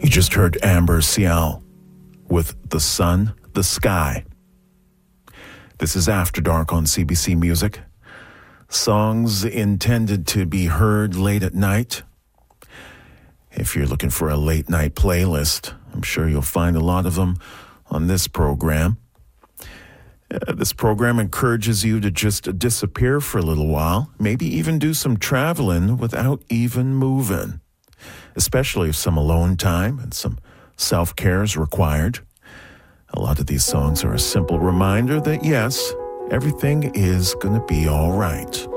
You just heard Amber Cial with The Sun, the Sky. This is After Dark on CBC Music. Songs intended to be heard late at night. If you're looking for a late night playlist, I'm sure you'll find a lot of them on this program. This program encourages you to just disappear for a little while, maybe even do some traveling without even moving, especially if some alone time and some self-care is required. A lot of these songs are a simple reminder that, yes, everything is going to be all right.